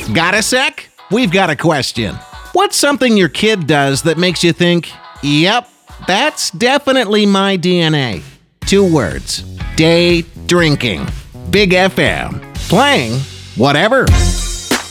Got a sec? We've got a question. What's something your kid does that makes you think, yep, that's definitely my DNA? 2 words. Day drinking. Big FM. Playing whatever.